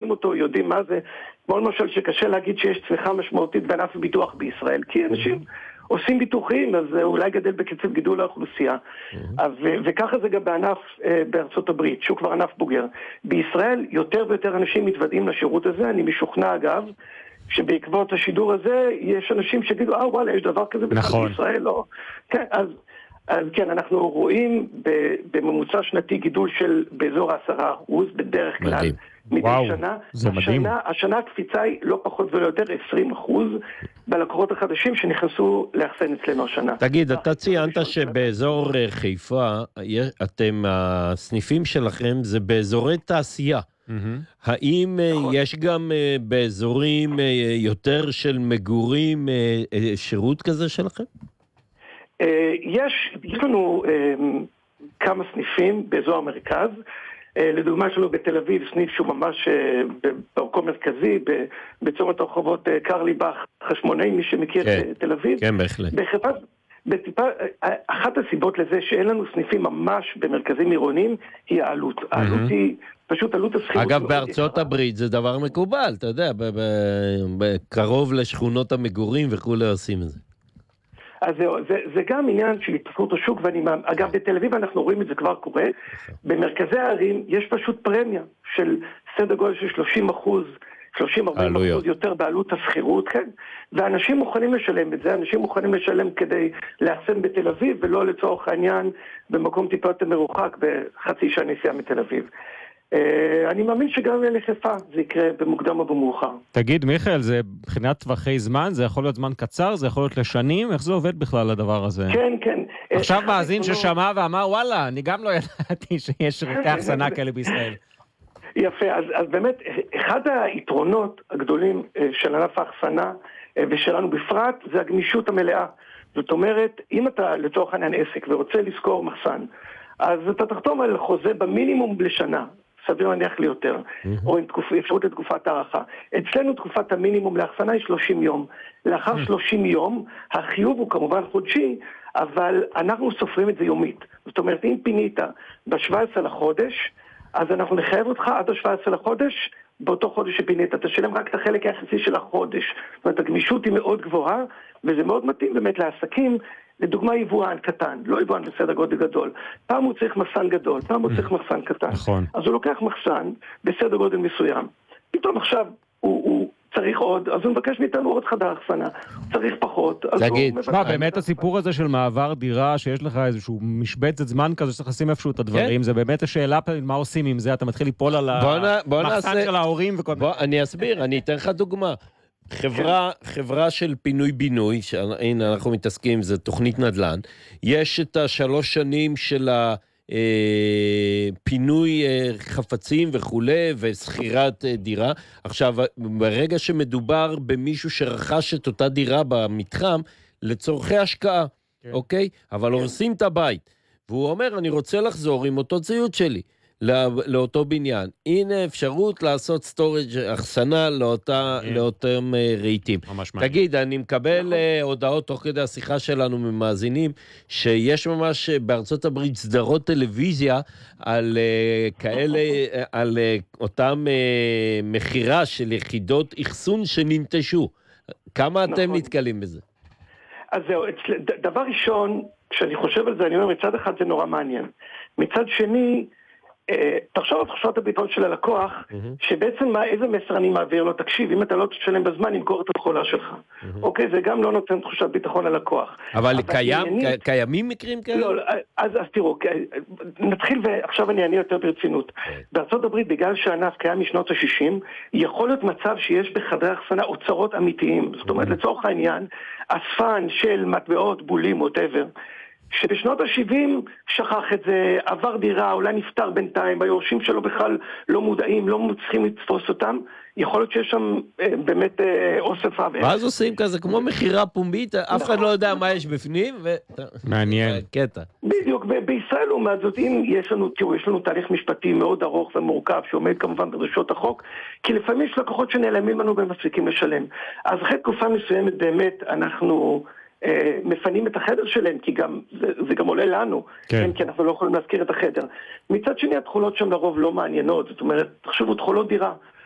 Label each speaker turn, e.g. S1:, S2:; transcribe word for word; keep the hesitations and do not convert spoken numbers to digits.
S1: מכירים אותו, יודעים מה זה. כמו למשל שקשה להגיד שיש צמיחה משמעותית בענף הביטוח בישראל, כי אנשים עושים ביטוחים, אז אולי גדל בקצב גידול האוכלוסייה. וככה זה גם בענף בארצות הברית, שהוא כבר ענף בוגר. בישראל יותר ויותר אנשים מתוודעים לשירות הזה, אני משוכנע אגב, שבעקבות השידור הזה יש אנשים שגידו, אה וואלה, יש דבר כזה
S2: נכון.
S1: בישראל, לא. כן, אז, אז כן, אנחנו רואים בממוצע שנתי גידול של באזור עשרה אחוז, בדרך כלל.
S2: מדהים.
S1: מדי
S2: וואו,
S1: שנה.
S2: זה מדהים.
S1: השנה, השנה הקפיצה היא לא פחות ולא יותר עשרים אחוז בלקוחות החדשים שנכנסו לאחסן אצלנו השנה.
S3: תגיד, אתה ציינת שבאזור חיפה, אתם, הסניפים שלכם זה באזורי תעשייה. האם יש גם באזורים יותר של מגורים שירות כזה שלכם?
S1: יש, יש לנו כמה סניפים באזור המרכז. לדוגמה, יש לנו בתל אביב סניף שהוא ממש במקום מרכזי, בצומת הרחובות קרליבך חשמונאי, מי שמכיר את תל אביב.
S3: כן, בהחלט.
S1: בחיפה, בטיפה, אחת הסיבות לזה שאין לנו סניפים ממש במרכזים עירוניים, היא העלות. העלות היא פשוט עלות הסחירות.
S3: אגב, בארצות הברית זה דבר מקובל, אתה יודע, בקרוב לשכונות המגורים וכולי עושים את זה.
S1: אז זה, זה, זה גם עניין של התפתחות השוק, ואני, אגב, בתל אביב אנחנו רואים את זה כבר קורה. במרכזי הערים יש פשוט פרמיה של סדר גודל של שלושים אחוז, שלושים עד ארבעים אחוז יותר בעלות הסחירות, כן? ואנשים מוכנים לשלם את זה, אנשים מוכנים לשלם כדי לאחסן בתל אביב, ולא לצורך העניין במקום טיפה יותר מרוחק בחצי שעה נסיעה מתל אביב. אני מאמין שגם לחיפה זה יקרה במוקדם או במאוחר.
S2: תגיד מיכאל, זה מבחינת טווחי זמן, זה יכול להיות זמן קצר, זה יכול להיות לשנים, איך זה עובד בכלל הדבר הזה?
S1: כן, כן.
S2: עכשיו מאזין ששמע ואמר, וואלה, אני גם לא ידעתי שיש ריקי אחסנה כאלה בישראל.
S1: יפה, אז, אז באמת, אחד היתרונות הגדולים של ענף האחסנה ושלנו בפרט, זה הגמישות המלאה. זאת אומרת, אם אתה לצורך העניין עסק ורוצה לזכור מחסן, אז אתה תחתום על חוזה במינימום לשנה. סביר להניח לי יותר, או עם אפשרות לתקופת הערכה. אצלנו תקופת המינימום לאחסנה היא שלושים יום. לאחר שלושים יום, החיוב הוא כמובן חודשי, אבל אנחנו סופרים את זה יומית. זאת אומרת, אם פינית ב-שבעה עשר לחודש, אז אנחנו נחייב אותך עד ה-שבעה עשר לחודש, באותו חודש שפינית. אתה תשלם רק את החלק היחסי של החודש. זאת אומרת, הגמישות היא מאוד גבוהה, וזה מאוד מתאים באמת לעסקים, לדוגמה יבואן קטן, לא יבואן בסדר גודל גדול. פעם הוא צריך מחסן גדול, פעם הוא צריך מחסן קטן.
S2: נכון.
S1: אז הוא לוקח מחסן בסדר גודל מסוים. פתאום עכשיו הוא, הוא צריך עוד, אז הוא מבקש מאיתנו עוד חדר אחסנה. צריך פחות.
S3: תגיד,
S2: מה, באמת הסיפור הזה של מעבר דירה, שיש לך איזשהו משבצת זמן כזה, שצריך לשים איפשהו את הדברים, זה באמת השאלה מה עושים עם זה, אתה מתחיל ליפול על המחסן של ההורים וכל מיני.
S3: אני אסביר, אני אתן לך דוגמה. חברה, חברה של פינוי-בינוי, הנה אנחנו מתעסקים, זה תוכנית נדל"ן, יש את השלוש שנים של הפינוי חפצים וכולי, וסחירת דירה. עכשיו, ברגע שמדובר במישהו שרכש את אותה דירה במתחם, לצורכי השקעה, כן. אוקיי? אבל כן. הורסים את הבית, והוא אומר, אני רוצה לחזור עם אותו ציוד שלי. לא, לאותו בניין. הנה אפשרות לעשות סטורג' אחסנה לאותה, לאותם רהיטים. תגיד, אני מקבל הודעות תוך כדי השיחה שלנו ממאזינים, שיש ממש בארצות הברית סדרות טלוויזיה על כאלה, על אותם מחירה של יחידות אחסון שננטשו. כמה אתם נתקלים בזה?
S1: אז זהו, דבר ראשון, כשאני חושב על זה, אני אומר, מצד אחד זה נורא מעניין. מצד שני, תחשוב על תחושת הביטחון של הלקוח, שבעצם מה, איזה מסר אני מעביר לו, תקשיב, אם אתה לא תשלם בזמן, נמכור את המכולה שלך. אוקיי, זה גם לא נותן תחושת ביטחון ללקוח.
S3: אבל קיימים מקרים כאלה?
S1: לא, אז תראו, נתחיל ועכשיו אני אענה יותר ברצינות. בארצות הברית, בגלל שהענף קיים משנות ה-שישים, יכול להיות מצב שיש בחדרי אחסנה אוצרות אמיתיים. זאת אומרת, לצורך העניין, אספן של מטבעות, בולים, whatever, שבשנות ה-שבעים שכח את זה, עבר דירה, אולי נפטר בינתיים, היורשים שלו בכלל לא מודעים, לא צריכים לתפוס אותם, יכול להיות שיש שם אה, באמת אה, אוסף עבר.
S3: ואז עושים כזה כמו מחירה פומבית, אף אחד לא יודע מה יש בפנים, ו...
S2: מעניין.
S3: קטע.
S1: בדיוק, בישראל לעומת זאת, אם יש לנו, תראו, יש לנו תהליך משפטי מאוד ארוך ומורכב, שעומד כמובן בדרישות החוק, כי לפעמים יש לקוחות שנעלמים לנו ומפסיקים לשלם. אז אחרי תקופה מסוימת באמת אנחנו... מפנים את החדר שלהם, כי גם, זה, זה גם עולה לנו, כן. כן, כי אנחנו לא יכולים להזכיר את החדר. מצד שני, התכולות שם לרוב לא מעניינות, זאת אומרת, תחשבו, תכולות דירה,